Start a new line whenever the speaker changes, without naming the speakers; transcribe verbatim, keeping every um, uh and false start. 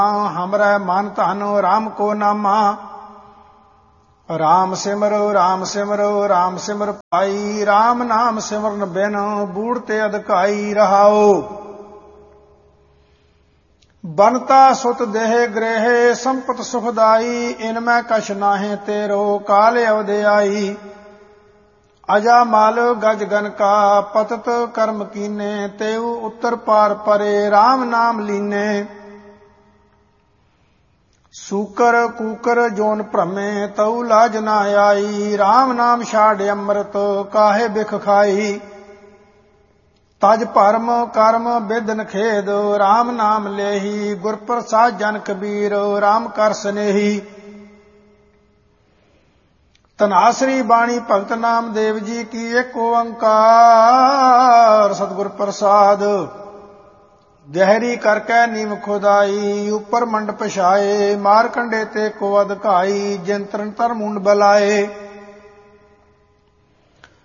हमरै मन धन राम को नामा। राम सिमरो राम सिमरो राम सिमर पाई, राम नाम सिमरन बिन बूढ़ते अधकाई रहाओ। बनता सुत देह गृह संपत सुखदाई, इनमै कछ नाहे तेरो काल अवध आई। अजा माल गज गन का पतत कर्म कीने, तेऊ उत्तर पार परे राम नाम लीने। सूकर कूकर जोन भ्रमे तऊ लाज न आई, राम नाम छाड़ अमृत काहे बिख खाई। तज भरम कर्म बिदन खेद, राम नाम लेही, गुर प्रसाद जन कबीर राम कर स्नेही। धनासरी बाणी भगत नाम देव जी की एक ओंकार, सतगुर प्रसाद। गहरी करके नीम खुदाई, ऊपर मंड पछाए, मार कंडे ते को अधकाई, जिन तरन तर मुंड बलाए।